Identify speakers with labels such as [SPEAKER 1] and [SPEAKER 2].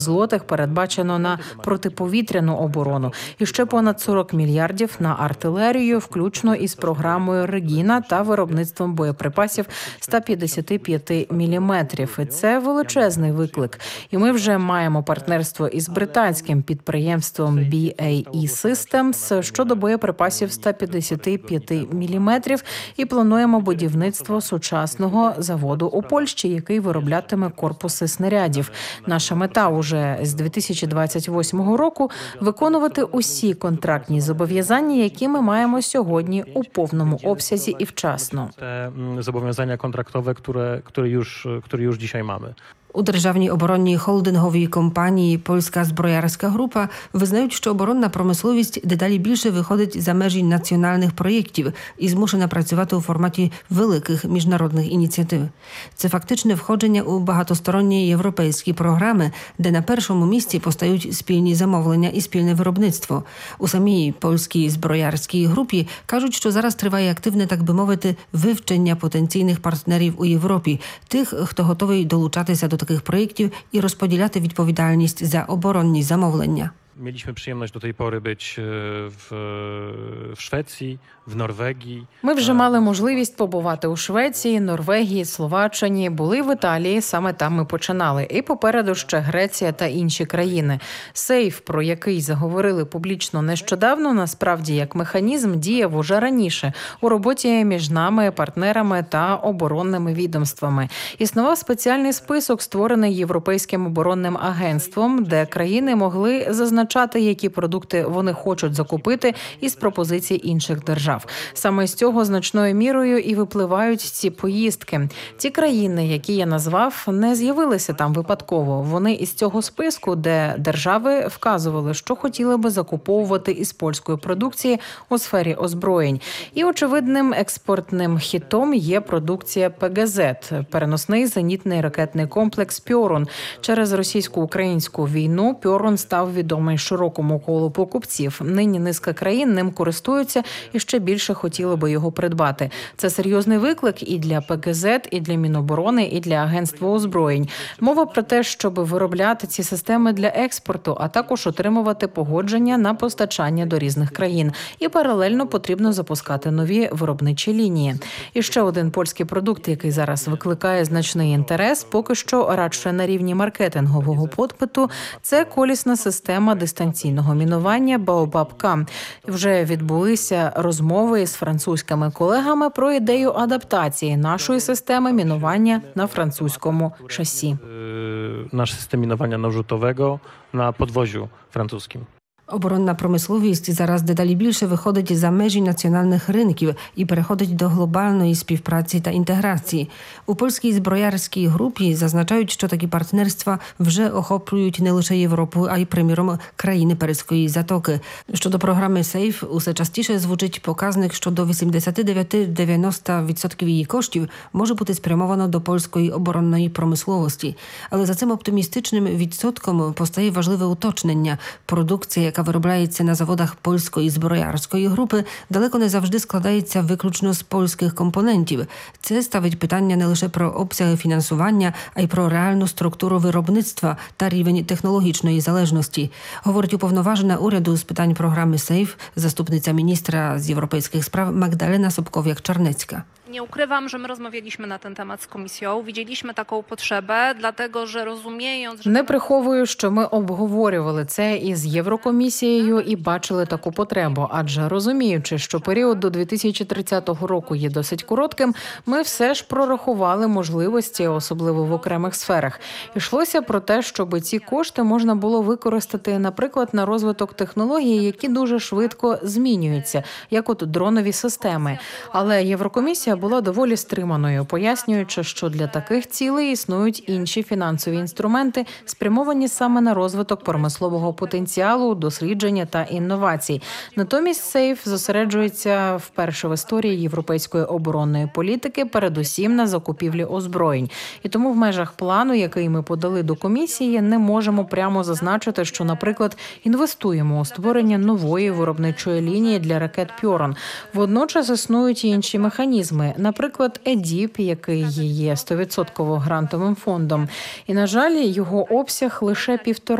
[SPEAKER 1] злотих передбачено на протиповітряну оборону і ще понад 40 мільярдів на артилерію, включно із програмою «Регіна» та виробництвом боєприпасів 155 міліметрів. І це величезний виклик. І ми вже маємо партнерство із британським підприємством BAE Systems щодо боєприпасів 155 міліметрів і плануємо будівництво сучасного заводу у Польщі, який вироблятиме корпуси снарядів. Наша мета уже з 2028 року виконувати усі контрактні зобов'язання, які ми маємо сьогодні у повному обсязі і вчасно.
[SPEAKER 2] Те зобов'язання контрактове, które już dzisiaj mamy.
[SPEAKER 3] У державній оборонній холдинговій компанії «Польська зброярська група» визнають, що оборонна промисловість дедалі більше виходить за межі національних проєктів і змушена працювати у форматі великих міжнародних ініціатив. Це фактичне входження у багатосторонні європейські програми, де на першому місці постають спільні замовлення і спільне виробництво. У самій «Польській зброярській групі» кажуть, що зараз триває активне, так би мовити, вивчення потенційних партнерів у Європі, тих, хто готовий долучатися до таких проєктів і розподіляти відповідальність за оборонні замовлення.
[SPEAKER 2] Mieliśmy przyjemność do tej pory być w Szwecji, w Norwegii.
[SPEAKER 1] Ми вже мали можливість побувати у Швеції, Норвегії, Словаччині, були в Італії, саме там ми починали. І попереду ще Греція та інші країни. Сейф, про який заговорили публічно нещодавно, насправді як механізм діяв уже раніше у роботі між нами, партнерами та оборонними відомствами. Існував спеціальний список, створений Європейським оборонним агентством, де країни могли зазначати, які продукти вони хочуть закупити із пропозицій інших держав. Саме з цього значною мірою і випливають ці поїздки. Ті країни, які я назвав, не з'явилися там випадково. Вони із цього списку, де держави вказували, що хотіли би закуповувати із польської продукції у сфері озброєнь. І очевидним експортним хітом є продукція ПГЗ – переносний зенітний ракетний комплекс «Пьорун». Через російсько-українську війну «Пьорун» став відомий широкому колу покупців. Нині низка країн ним користуються і ще більше хотіли би його придбати. Це серйозний виклик і для ПГЗ, і для Міноборони, і для Агентства озброєнь. Мова про те, щоб виробляти ці системи для експорту, а також отримувати погодження на постачання до різних країн. І паралельно потрібно запускати нові виробничі лінії. І ще один польський продукт, який зараз викликає значний інтерес, поки що радше на рівні маркетингового подпиту, це колісна система дистанційного мінування «Baobab-K». Вже відбулися розмови із французькими колегами про ідею адаптації нашої системи мінування на французькому шасі.
[SPEAKER 2] Наш систем мінування навrzutowego на подвозю французьким.
[SPEAKER 3] Оборонна промисловість зараз дедалі більше виходить за межі національних ринків і переходить до глобальної співпраці та інтеграції. У польській зброярській групі зазначають, що такі партнерства вже охоплюють не лише Європу, а й, приміром, країни Перської затоки. Щодо програми «Сейф» усе частіше звучить показник, що до 89-90% її коштів може бути спрямовано до польської оборонної промисловості. Але за цим оптимістичним відсотком постає важливе уточнення. Продукція, яка виробляється на заводах польської зброярської групи, далеко не завжди складається виключно з польських компонентів. Це ставить питання не лише про обсяги фінансування, а й про реальну структуру виробництва та рівень технологічної залежності. Говорить уповноважена уряду з питань програми «Сейф» заступниця міністра з європейських справ Magdalena Sobkowiak-Czarnecka.
[SPEAKER 4] Nie ukrywam, że my rozmawialiśmy na ten temat z Komisją, widzieliśmy taką potrzebę, dlatego że rozumiejąc, że...
[SPEAKER 1] Не приховую, що ми обговорювали це із Єврокомісією і бачили таку потребу, адже розуміючи, що період до 2030 року є досить коротким, ми все ж прорахували можливості, особливо в окремих сферах. Йшлося про те, щоб ці кошти можна було використати, наприклад, на розвиток технологій, які дуже швидко змінюються, як от дронові системи. Але Єврокомісія була доволі стриманою, пояснюючи, що для таких цілей існують інші фінансові інструменти, спрямовані саме на розвиток промислового потенціалу, дослідження та інновацій. Натомість «Сейф» зосереджується вперше в історії європейської оборонної політики передусім на закупівлі озброєнь. І тому в межах плану, який ми подали до комісії, не можемо прямо зазначити, що, наприклад, інвестуємо у створення нової виробничої лінії для ракет «Пьорун». Водночас існують і інші механізми, програми, наприклад, ЕДІП, який є 100% грантовим фондом. І, на жаль, його обсяг лише 1,5